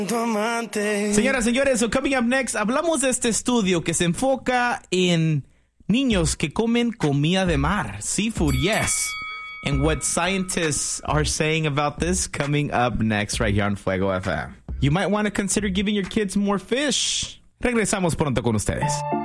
Señoras, señores, so coming up next, hablamos de este estudio que se enfoca en niños que comen comida de mar, seafood, yes. And what scientists are saying about this coming up next right here on Fuego FM. You might want to consider giving your kids more fish. Regresamos pronto con ustedes.